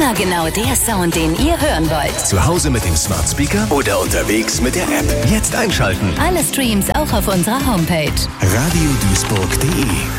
Immer genau der Sound, den ihr hören wollt. Zu Hause mit dem Smart Speaker oder unterwegs mit der App. Jetzt einschalten. Alle Streams auch auf unserer Homepage. radioduisburg.de